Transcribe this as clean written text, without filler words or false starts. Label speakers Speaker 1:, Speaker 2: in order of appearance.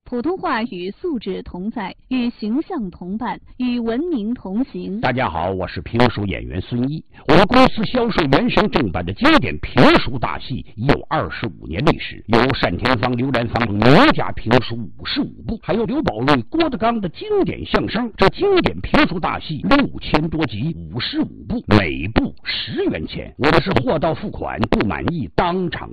Speaker 1: 普通话与素质同在，与形象同伴，与文明同行。
Speaker 2: 大家好，我是评书演员孙一。我们公司销售原声正版的经典评书大戏已有25年历史，有单田芳、刘兰芳名家评书55部，还有刘宝瑞、郭德纲的经典相声。这经典评书大戏6000多集，55部，每部10元钱。我们是货到付款，不满意当场